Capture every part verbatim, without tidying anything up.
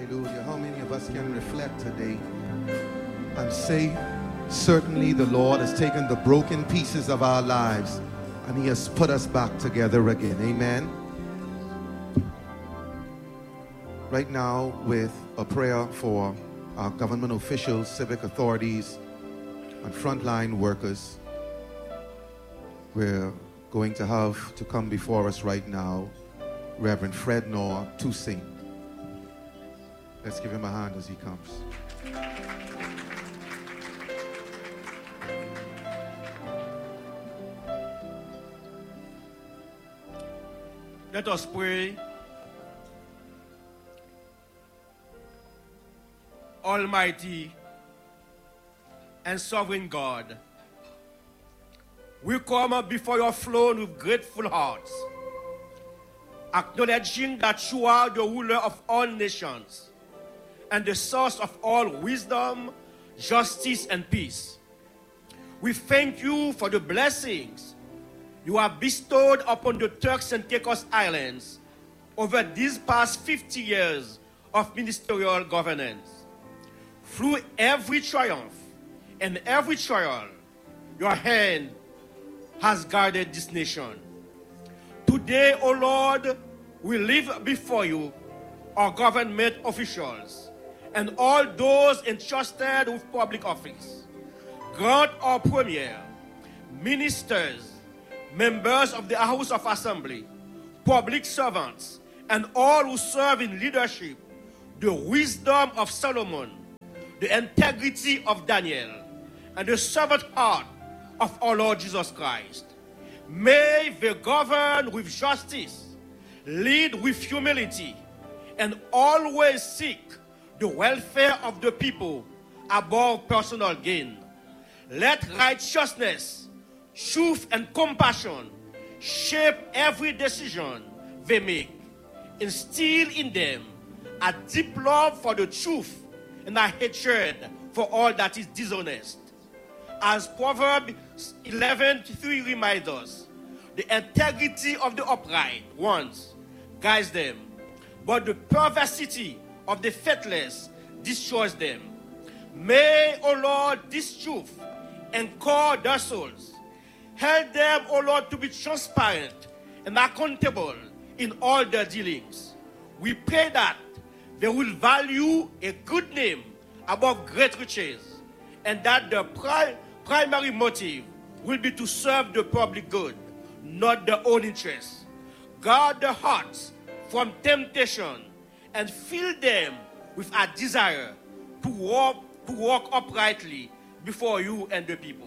Hallelujah. How many of us can reflect today and say, certainly the Lord has taken the broken pieces of our lives and he has put us back together again. Amen. Right now, with a prayer for our government officials, civic authorities, and frontline workers, we're going to have to come before us right now Reverend Fred Noah to sing. Let's give him a hand as he comes. Let us pray. Almighty and sovereign God, we come before your throne with grateful hearts, acknowledging that you are the ruler of all nations and the source of all wisdom, justice, and peace. We thank you for the blessings you have bestowed upon the Turks and Caicos Islands over these past fifty years of ministerial governance. Through every triumph and every trial, your hand has guarded this nation. Today, O Lord, we live before you, our government officials, and all those entrusted with public office. Grant our premier, ministers, members of the House of Assembly, public servants, and all who serve in leadership, the wisdom of Solomon, the integrity of Daniel, and the servant heart of our Lord Jesus Christ. May they govern with justice, lead with humility, and always seek the welfare of the people above personal gain. Let righteousness, truth, and compassion shape every decision they make. Instill in them a deep love for the truth and a hatred for all that is dishonest. As Proverbs eleven three reminds us, the integrity of the upright ones guides them, but the perversity of the faithless destroys them. May, O Lord, this truth anchor their souls. Help them, O Lord, to be transparent and accountable in all their dealings. We pray that they will value a good name above great riches, and that the pri primary motive will be to serve the public good, not their own interests. Guard their hearts from temptation and fill them with a desire to walk, to walk uprightly before you and the people.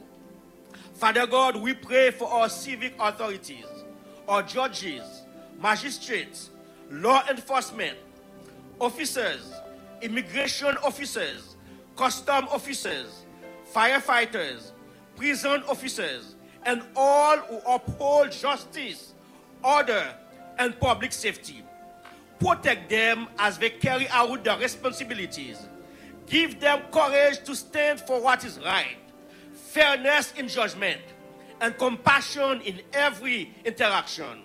Father God, we pray for our civic authorities, our judges, magistrates, law enforcement officers, immigration officers, custom officers, firefighters, prison officers, and all who uphold justice, order, and public safety. Protect them as they carry out their responsibilities. Give them courage to stand for what is right, fairness in judgment, and compassion in every interaction.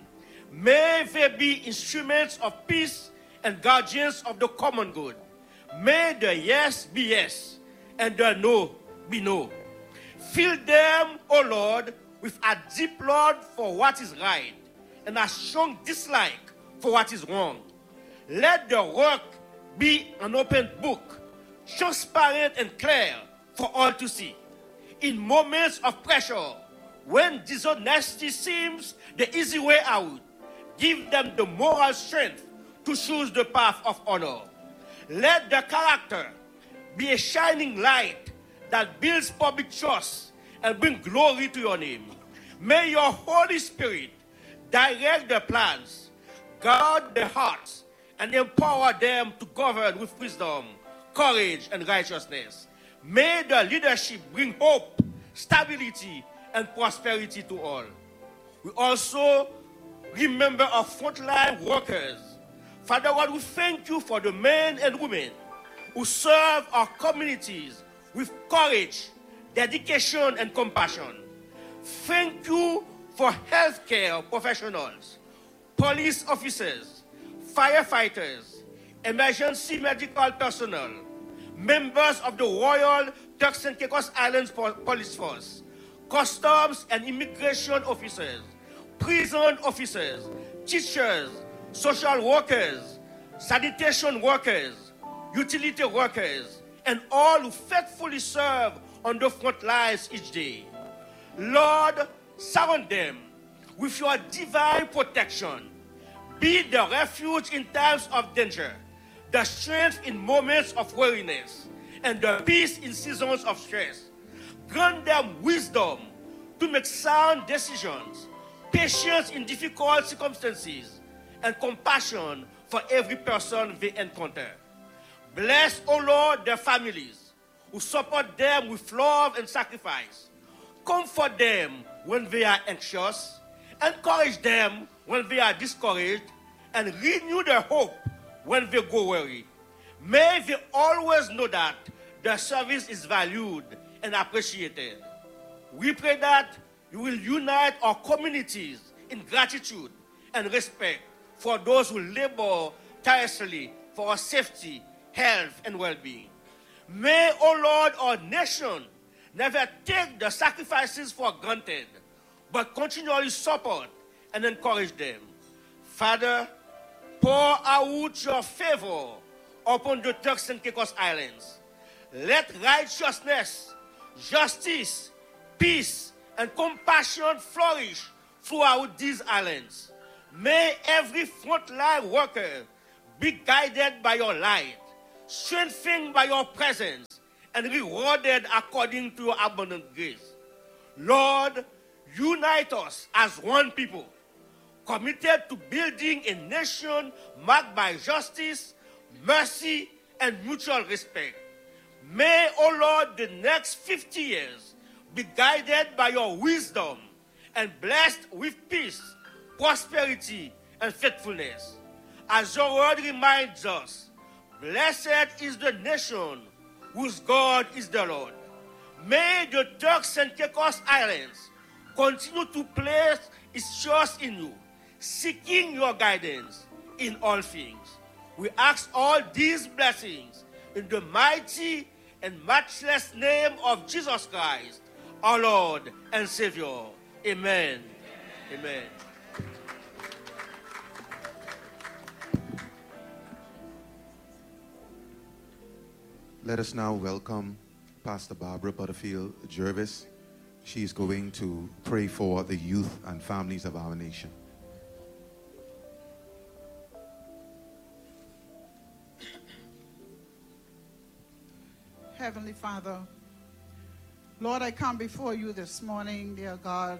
May they be instruments of peace and guardians of the common good. May the yes be yes and the no be no. Fill them, O Lord, with a deep love for what is right and a strong dislike for what is wrong. Let the work be an open book, transparent and clear for all to see. In moments of pressure, when dishonesty seems the easy way out, give them the moral strength to choose the path of honor. Let the character be a shining light that builds public trust and brings glory to your name. May your Holy Spirit direct their plans, guard their hearts, and empower them to govern with wisdom, courage, and righteousness. May the leadership bring hope, stability, and prosperity to all. We also remember our frontline workers. Father God, we thank you for the men and women who serve our communities with courage, dedication, and compassion. Thank you for healthcare professionals, police officers, firefighters, emergency medical personnel, members of the Royal Turks and Caicos Islands Police Force, customs and immigration officers, prison officers, teachers, social workers, sanitation workers, utility workers, and all who faithfully serve on the front lines each day. Lord, surround them with your divine protection. Be the refuge in times of danger, the strength in moments of weariness, and the peace in seasons of stress. Grant them wisdom to make sound decisions, patience in difficult circumstances, and compassion for every person they encounter. Bless, O Lord, their families who support them with love and sacrifice. Comfort them when they are anxious, encourage them when they are discouraged, and renew their hope when they go weary. May they always know that their service is valued and appreciated. We pray that you will unite our communities in gratitude and respect for those who labor tirelessly for our safety, health, and well-being. May, O Lord, our nation never take the sacrifices for granted, but continually support and encourage them. Father, pour out your favor upon the Turks and Caicos Islands. Let righteousness, justice, peace, and compassion flourish throughout these islands. May every frontline worker be guided by your light, strengthened by your presence, and rewarded according to your abundant grace. Lord, unite us as one people, committed to building a nation marked by justice, mercy, and mutual respect. May, O Lord, the next fifty years be guided by your wisdom and blessed with peace, prosperity, and faithfulness. As your word reminds us, blessed is the nation whose God is the Lord. May the Turks and Caicos Islands continue to place its trust in you, seeking your guidance in all things. We ask all these blessings in the mighty and matchless name of Jesus Christ, our Lord and Savior. Amen. Amen. Amen. Let us now welcome Pastor Barbara Butterfield Jervis. She's going to pray for the youth and families of our nation. Heavenly Father, Lord, I come before you this morning, dear God.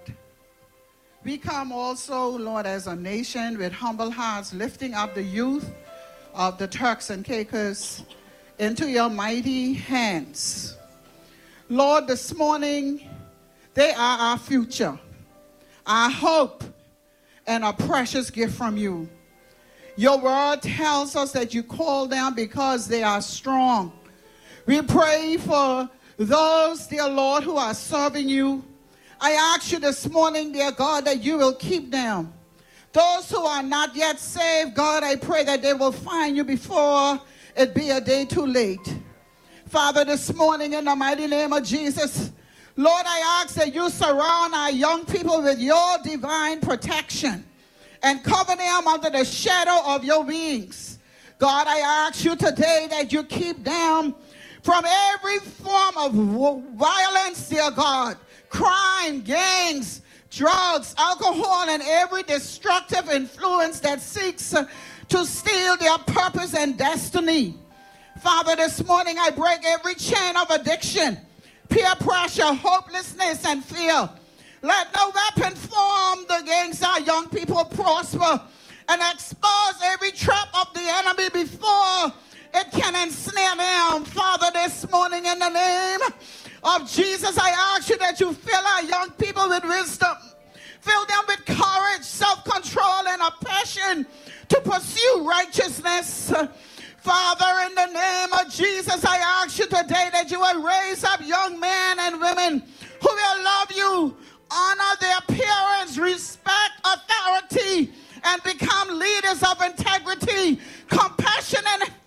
We come also, Lord, as a nation with humble hearts, lifting up the youth of the Turks and Caicos into your mighty hands. Lord, this morning, they are our future, our hope, and a precious gift from you. Your word tells us that you call them because they are strong. We pray for those, dear Lord, who are serving you. I ask you this morning, dear God, that you will keep them. Those who are not yet saved, God, I pray that they will find you before it be a day too late. Father, this morning in the mighty name of Jesus, Lord, I ask that you surround our young people with your divine protection and cover them under the shadow of your wings. God, I ask you today that you keep them from every form of violence, dear God, crime, gangs, drugs, alcohol, and every destructive influence that seeks to steal their purpose and destiny. Father, this morning I break every chain of addiction, peer pressure, hopelessness, and fear. Let no weapon formed against our young people prosper, and expose every trap of the enemy before it can ensnare them. Father, this morning in the name of Jesus, I ask you that you fill our young people with wisdom. Fill them with courage, self-control, and a passion to pursue righteousness. Father, in the name of Jesus, I ask you today that you will raise up young men and women who will love you, honor their parents, respect authority, and become leaders of integrity, compassion, and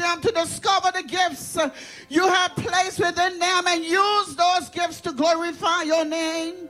them to discover the gifts uh, you have placed within them and use those gifts to glorify your name.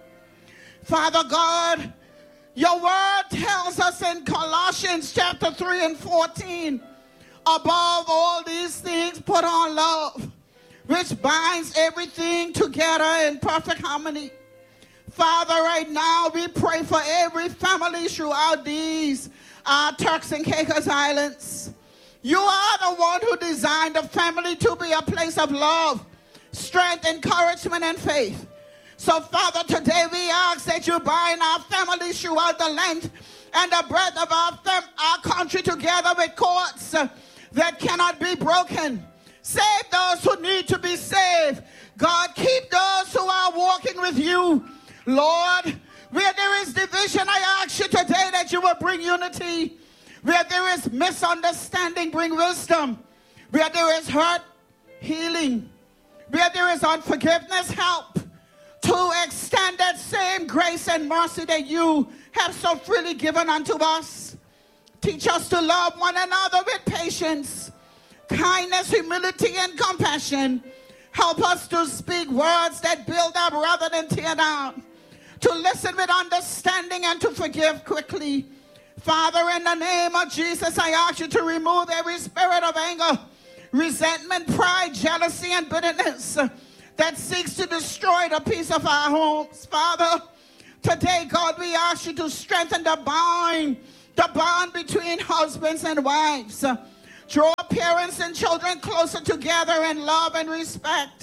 Father God, your word tells us in Colossians chapter three and fourteen, above all these things, put on love, which binds everything together in perfect harmony. Father, right now we pray for every family throughout these uh, Turks and Caicos Islands. You are the one who designed the family to be a place of love, strength, encouragement, and faith. So, Father, today we ask that you bind our families throughout the length and the breadth of our, fam- our country together with cords uh, that cannot be broken. Save those who need to be saved. God, keep those who are walking with you. Lord, where there is division, I ask you today that you will bring unity. Where there is misunderstanding, bring wisdom. Where there is hurt, healing. Where there is unforgiveness, help. To extend that same grace and mercy that you have so freely given unto us. Teach us to love one another with patience, kindness, humility, and compassion. Help us to speak words that build up rather than tear down. To listen with understanding and to forgive quickly. Father, in the name of Jesus, I ask you to remove every spirit of anger, resentment, pride, jealousy, and bitterness that seeks to destroy the peace of our homes. Father, today, God, we ask you to strengthen the bond, the bond between husbands and wives. Draw parents and children closer together in love and respect.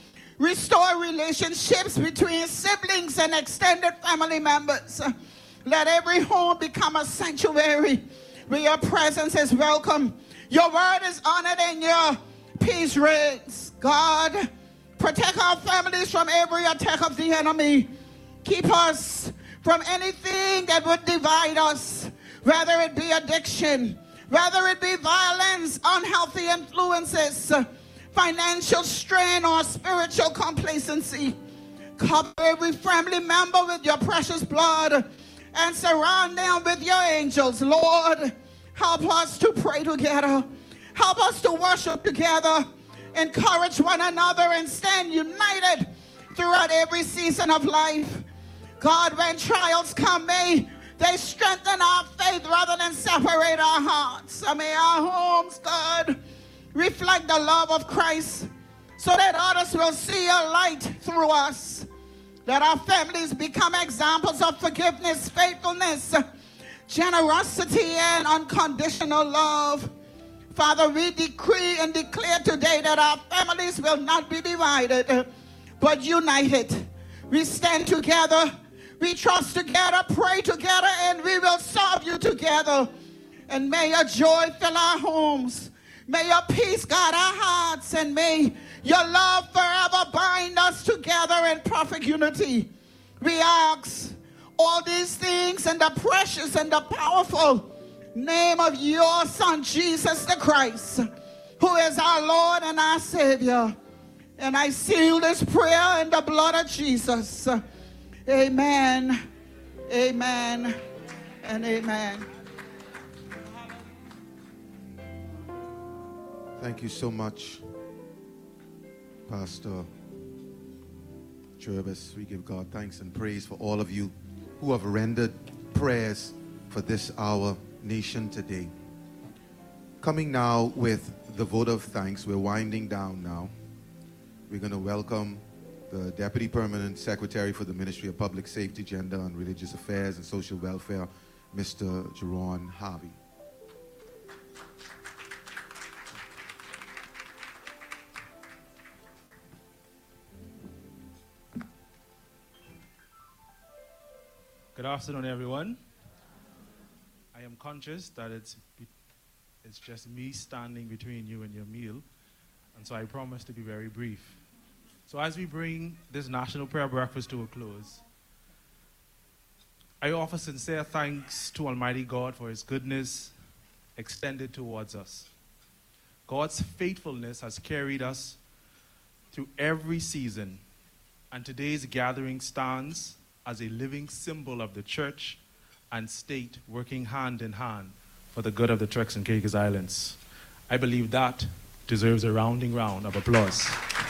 Restore relationships between siblings and extended family members. Let every home become a sanctuary where your presence is welcome. Your word is honored and your peace reigns. God, protect our families from every attack of the enemy. Keep us from anything that would divide us, whether it be addiction, whether it be violence, unhealthy influences, financial strain, or spiritual complacency. Cover every family member with your precious blood and surround them with your angels. Lord, help us to pray together. Help us to worship together, encourage one another, and stand united throughout every season of life. God, when trials come, may they strengthen our faith rather than separate our hearts. May our homes, God, reflect the love of Christ so that others will see a light through us. Let our families become examples of forgiveness, faithfulness, generosity, and unconditional love. Father, we decree and declare today that our families will not be divided, but united. We stand together, we trust together, pray together, and we will serve you together. And may your joy fill our homes. May your peace guard our hearts, and may your love forever bind us together in perfect unity. We ask all these things in the precious and the powerful name of your Son, Jesus the Christ, who is our Lord and our Savior. And I seal this prayer in the blood of Jesus. Amen, amen, and amen. Thank you so much, Pastor Jervis. We give God thanks and praise for all of you who have rendered prayers for this our nation today. Coming now with the vote of thanks, we're winding down now. We're going to welcome the Deputy Permanent Secretary for the Ministry of Public Safety, Gender and Religious Affairs and Social Welfare, Mister Jerron Harvey. Good afternoon, everyone. I am conscious that it's, it's just me standing between you and your meal, and so I promise to be very brief. So as we bring this National Prayer Breakfast to a close, I offer sincere thanks to Almighty God for his goodness extended towards us. God's faithfulness has carried us through every season, and today's gathering stands as a living symbol of the church and state working hand in hand for the good of the Turks and Caicos Islands. I believe that deserves a rounding round of applause.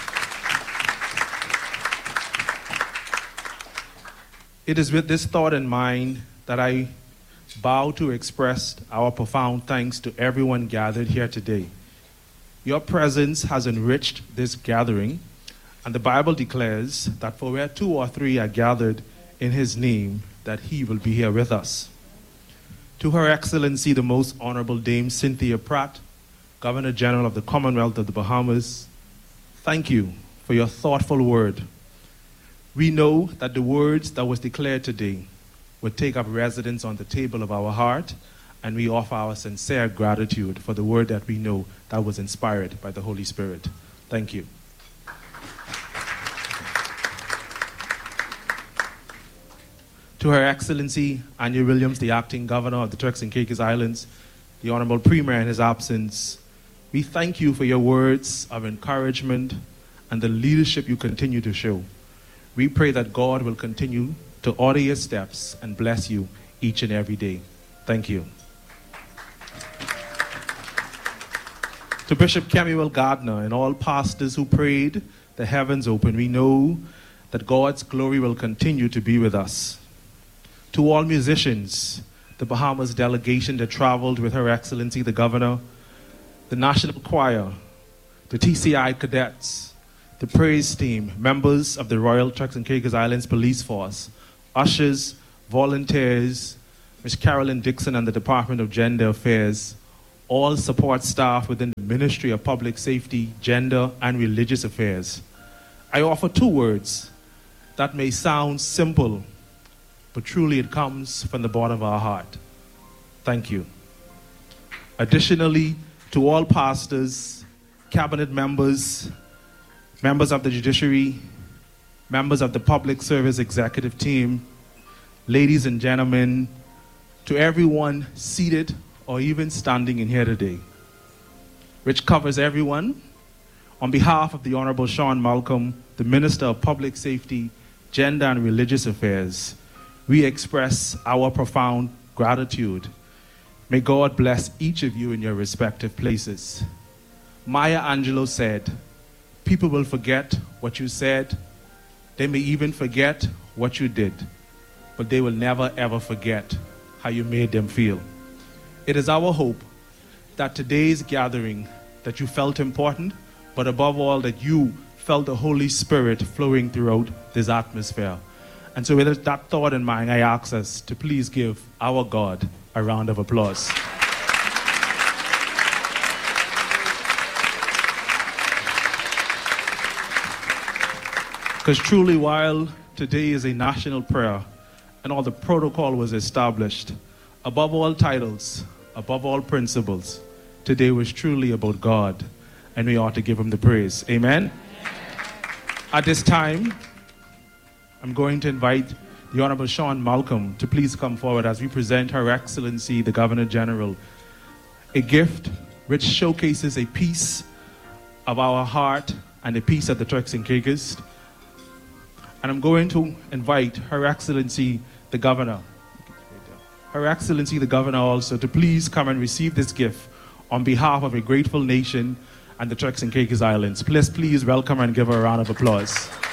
It is with this thought in mind that I bow to express our profound thanks to everyone gathered here today. Your presence has enriched this gathering, and the Bible declares that for where two or three are gathered in his name, that he will be here with us. To Her Excellency, the Most Honorable Dame Cynthia Pratt, Governor General of the Commonwealth of the Bahamas, thank you for your thoughtful word. We know that the words that was declared today would take up residence on the table of our heart, and we offer our sincere gratitude for the word that we know that was inspired by the Holy Spirit. Thank you. To Her Excellency Anya Williams, the Acting Governor of the Turks and Caicos Islands, the Honorable Premier in his absence, we thank you for your words of encouragement and the leadership you continue to show. We pray that God will continue to order your steps and bless you each and every day. Thank you. To Bishop Kemuel Gardner and all pastors who prayed the heavens open, we know that God's glory will continue to be with us. To all musicians, the Bahamas delegation that traveled with Her Excellency the Governor, the National Choir, the T C I cadets, the praise team, members of the Royal Turks and Caicos Islands Police Force, ushers, volunteers, Miz Carolyn Dixon and the Department of Gender Affairs, all support staff within the Ministry of Public Safety, Gender and Religious Affairs. I offer two words that may sound simple, but truly it comes from the bottom of our heart. Thank you. Additionally, to all pastors, cabinet members, members of the judiciary, members of the public service executive team, ladies and gentlemen, to everyone seated or even standing in here today, which covers everyone, on behalf of the Honorable Sean Malcolm, the Minister of Public Safety, Gender and Religious Affairs, we express our profound gratitude. May God bless each of you in your respective places. Maya Angelou said, people will forget what you said. They may even forget what you did, but they will never ever forget how you made them feel. It is our hope that today's gathering, that you felt important, but above all, that you felt the Holy Spirit flowing throughout this atmosphere. And so with that thought in mind, I ask us to please give our God a round of applause. Because truly, while today is a national prayer and all the protocol was established, above all titles, above all principles, today was truly about God, and we ought to give him the praise. Amen? Amen. At this time, I'm going to invite the Honorable Sean Malcolm to please come forward as we present Her Excellency, the Governor General, a gift which showcases a piece of our heart and a piece of the Turks and Caicos. And I'm going to invite Her Excellency, the Governor, Her Excellency, the Governor also, to please come and receive this gift on behalf of a grateful nation and the Turks and Caicos Islands. Please, please welcome her and give her a round of applause.